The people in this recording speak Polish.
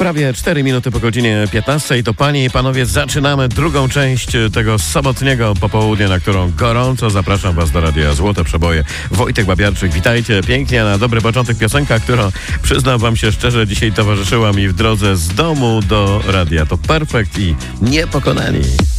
Prawie 4 minuty po godzinie 15. To panie i panowie, zaczynamy drugą część tego sobotniego popołudnia, na którą gorąco zapraszam was do Radia Złote Przeboje. Wojtek Babiarczyk, witajcie pięknie. Na dobry początek piosenka, która, przyznam wam się szczerze, dzisiaj towarzyszyła mi w drodze z domu do radia. To Perfekt i Niepokonani.